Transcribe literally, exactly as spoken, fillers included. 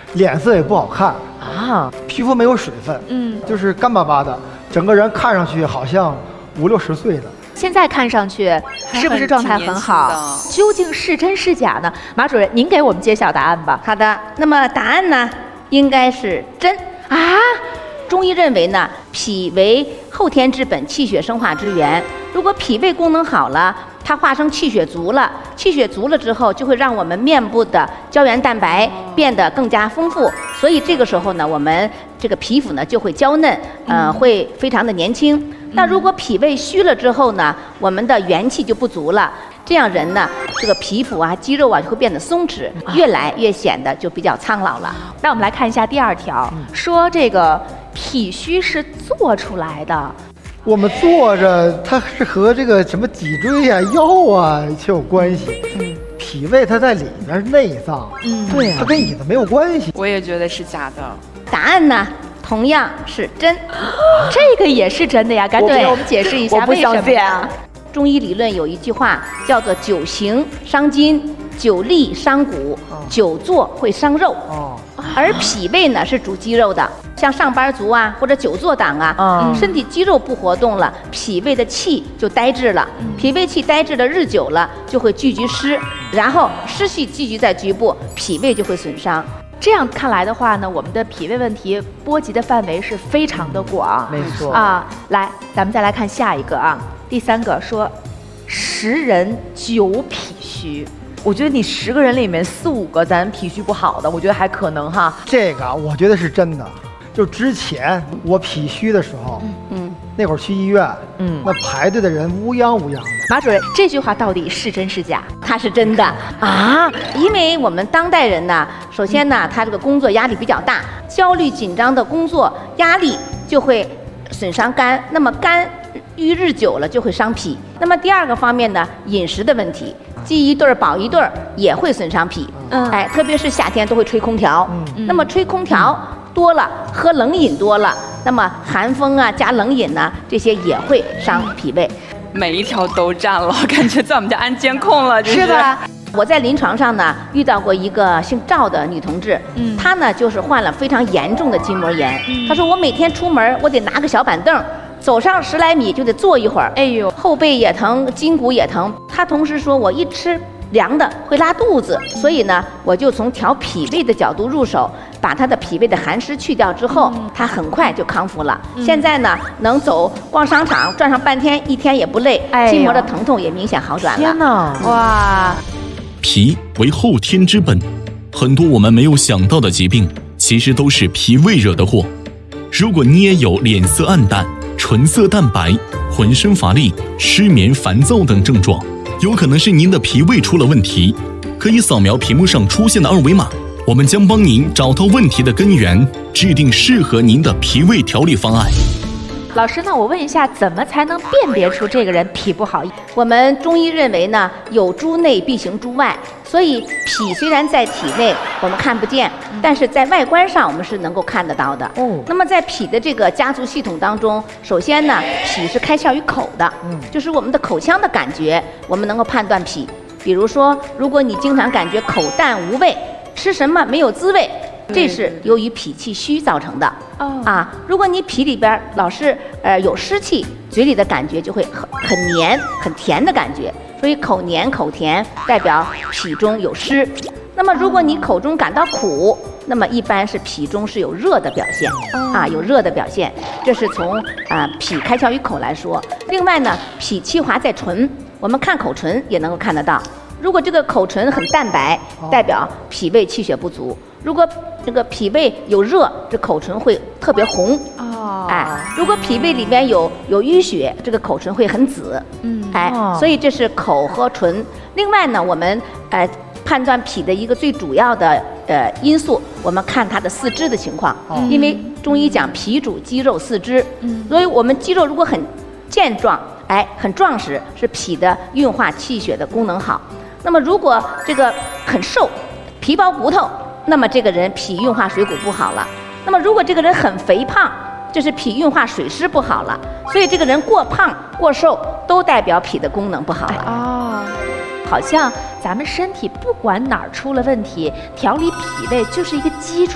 脸色也不好看啊， 皮肤没有水分， 嗯， 就是干巴巴的，整个人看上去好像五六十岁的。 现在看上去是不是状态很好？究竟是真是假呢？马主任，您给我们揭晓答案吧。 好的，那么答案呢，应该是真啊。 中医认为呢，脾为后天之本，气血生化之源。如果脾胃功能好了，它化生气血足了，气血足了之后，就会让我们面部的胶原蛋白变得更加丰富。所以这个时候呢，我们这个皮肤呢就会娇嫩，呃，会非常的年轻。那如果脾胃虚了之后呢，我们的元气就不足了。这样人呢，这个皮肤啊、肌肉啊就会变得松弛，越来越显得就比较苍老了。 那我们来看一下第二条，说这个脾虚是做出来的。 我们坐着，它是和这个什么脊椎呀、啊、腰啊就有关系。嗯，脾胃它在里面是内脏， 嗯， 对、啊，它跟椅子没有关系。 我也觉得是假的。 答案呢，同样是真。 这个也是真的呀？赶紧给我们解释一下为什么啊？ 中医理论有一句话叫做“久行伤筋，久立伤骨，久坐会伤肉”。哦，而脾胃呢是主肌肉的，像上班族啊或者久坐党啊，嗯、身体肌肉不活动了，脾胃的气就呆滞了。嗯、脾胃气呆滞的日久了，就会聚集湿，然后湿气聚集在局部，脾胃就会损伤。 这样看来的话呢，我们的脾胃问题波及的范围是非常的广。 没错啊，来，咱们再来看下一个啊。第三个说，十人九脾虚， 我觉得你十个人里面四五个咱脾虚不好的，我觉得还可能哈。 这个我觉得是真的，就之前我脾虚的时候，嗯，那会儿去医院，嗯，那排队的人乌泱乌泱的。 马主任，这句话到底是真是假？ 它是真的啊，因为我们当代人呢，首先呢，他这个工作压力比较大，焦虑紧张的工作压力就会损伤肝，那么肝郁日久了就会伤脾。那么第二个方面呢，饮食的问题，饥一顿饱一顿也会损伤脾。嗯，哎，特别是夏天都会吹空调，嗯，那么吹空调多了，喝冷饮多了，那么寒风啊加冷饮呢，这些也会伤脾胃。 每一条都占了，感觉在我们家安监控了， 是吧？我在临床上呢遇到过一个姓赵的女同志，嗯，她呢就是患了非常严重的筋膜炎。嗯、她说我每天出门我得拿个小板凳，走上十来米就得坐一会儿，哎呦，后背也疼，筋骨也疼。她同时说我一吃凉的会拉肚子，所以呢我就从调脾胃的角度入手，把她的脾胃的寒湿去掉之后，嗯、她很快就康复了。嗯、现在呢能走逛商场转上半天，一天也不累，哎、筋膜的疼痛也明显好转了。 天哪， 哇！ 脾为后天之本，很多我们没有想到的疾病，其实都是脾胃惹的祸。如果你也有脸色暗淡、唇色淡白、浑身乏力、失眠、烦躁等症状，有可能是您的脾胃出了问题。可以扫描屏幕上出现的二维码，我们将帮您找到问题的根源，制定适合您的脾胃调理方案。 老师，那我问一下，怎么才能辨别出这个人脾不好？ 我们中医认为呢，有诸内必行诸外，所以脾虽然在体内我们看不见，但是在外观上我们是能够看得到的。哦，那么在脾的这个家族系统当中，首先呢，脾是开窍于口的，嗯，就是我们的口腔的感觉，我们能够判断脾。比如说，如果你经常感觉口淡无味，吃什么没有滋味，这是由于脾气虚造成的。哦啊，如果你脾里边老是呃有湿气，嘴里的感觉就会很很黏、很甜的感觉，所以口黏口甜代表脾中有湿。那么如果你口中感到苦，那么一般是脾中是有热的表现，啊，有热的表现。这是从啊脾开窍于口来说。另外呢，脾气华在唇，我们看口唇也能够看得到。如果这个口唇很淡白，代表脾胃气血不足；如果这个脾胃有热，这口唇会特别红。哦，哎，如果脾胃里边有有淤血，这个口唇会很紫。嗯，哎，所以这是口和唇。另外呢，我们呃判断脾的一个最主要的呃因素，我们看它的四肢的情况。哦，因为中医讲脾主肌肉四肢，嗯，所以我们肌肉如果很健壮，哎，很壮实，是脾的运化气血的功能好。那么如果这个很瘦，皮包骨头，那么这个人脾运化水谷不好了。那么如果这个人很肥胖，这是脾运化水湿不好了。所以这个人过胖过瘦都代表脾的功能不好了。 哦，好像咱们身体不管哪儿出了问题，调理脾胃就是一个基础。